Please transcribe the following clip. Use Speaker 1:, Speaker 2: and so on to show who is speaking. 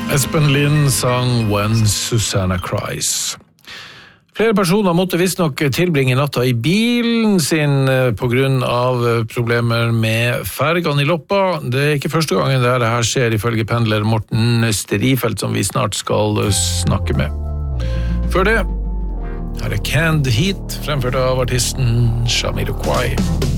Speaker 1: Espen Lind sang When Susanna Cries. Flere personer måtte visstnok tilbringe natta i bilen sin på grunn av problemer med fergene i Loppa. Det ikke første gangen det her skjer, ifølge pendler Morten Sterifelt, som vi snart skal snakke med. Før det, her Canned Heat, fremført av artisten Jamiroquai.